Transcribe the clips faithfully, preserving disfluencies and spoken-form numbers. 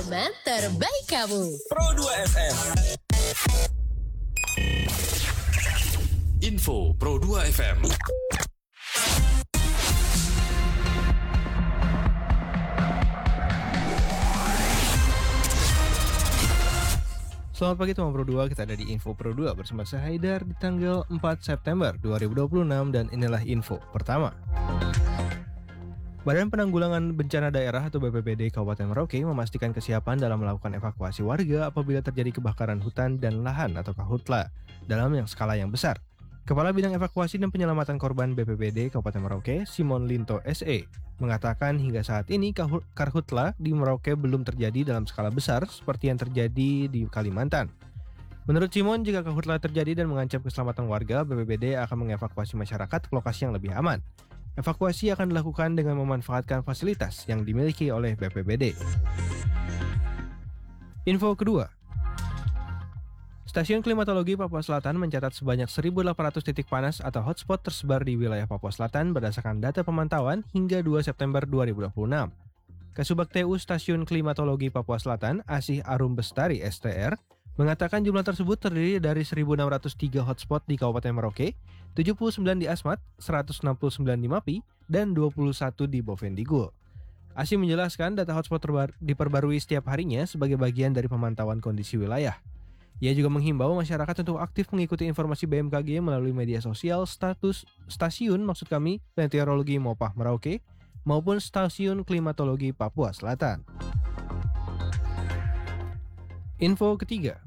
Teman terbaik kamu. Pro dua F M. Info Pro dua F M. Selamat pagi teman Pro dua, kita ada di Info Pro dua bersama saya Haidar di tanggal empat September dua ribu dua puluh enam dan inilah info pertama. Badan Penanggulangan Bencana Daerah atau B P B D Kabupaten Merauke memastikan kesiapan dalam melakukan evakuasi warga apabila terjadi kebakaran hutan dan lahan atau karhutla dalam yang skala yang besar. Kepala Bidang Evakuasi dan Penyelamatan Korban B P B D Kabupaten Merauke, Simon Linto S E, mengatakan hingga saat ini karhutla di Merauke belum terjadi dalam skala besar seperti yang terjadi di Kalimantan. Menurut Simon, jika karhutla terjadi dan mengancam keselamatan warga, B P B D akan mengevakuasi masyarakat ke lokasi yang lebih aman. Evakuasi akan dilakukan dengan memanfaatkan fasilitas yang dimiliki oleh B P B D. Info kedua. Stasiun Klimatologi Papua Selatan mencatat sebanyak seribu delapan ratus titik panas atau hotspot tersebar di wilayah Papua Selatan berdasarkan data pemantauan hingga dua September dua ribu dua puluh enam. Kasubag T U Stasiun Klimatologi Papua Selatan, Asih Arum Bestari S T R, mengatakan jumlah tersebut terdiri dari seribu enam ratus tiga hotspot di Kabupaten Merauke, tujuh puluh sembilan di Asmat, seratus enam puluh sembilan di Mapi, dan dua puluh satu di Bovendigul. Asih menjelaskan data hotspot terbar- diperbarui setiap harinya sebagai bagian dari pemantauan kondisi wilayah. Ia juga menghimbau masyarakat untuk aktif mengikuti informasi B M K G melalui media sosial status stasiun maksud kami Meteorologi Mopah Merauke maupun Stasiun Klimatologi Papua Selatan. Info ketiga.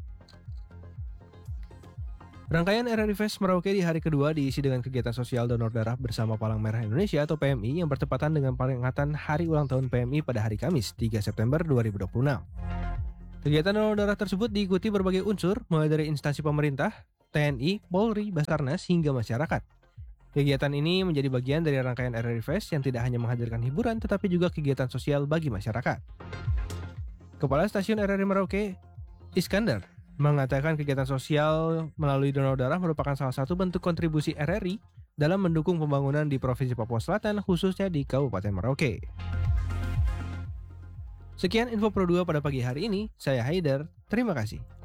Rangkaian R R I Fest Merauke di hari kedua diisi dengan kegiatan sosial donor darah bersama Palang Merah Indonesia atau P M I yang bertepatan dengan peringatan Hari Ulang Tahun P M I pada hari Kamis tiga September dua ribu dua puluh enam. Kegiatan donor darah tersebut diikuti berbagai unsur, mulai dari instansi pemerintah, T N I, Polri, Basarnas, hingga masyarakat. Kegiatan ini menjadi bagian dari rangkaian R R I Fest yang tidak hanya menghadirkan hiburan, tetapi juga kegiatan sosial bagi masyarakat. Kepala Stasiun R R I Merauke, Iskandar, mengatakan kegiatan sosial melalui donor darah merupakan salah satu bentuk kontribusi R R I dalam mendukung pembangunan di Provinsi Papua Selatan, khususnya di Kabupaten Merauke. Sekian info Pro dua pada pagi hari ini, saya Haidar, terima kasih.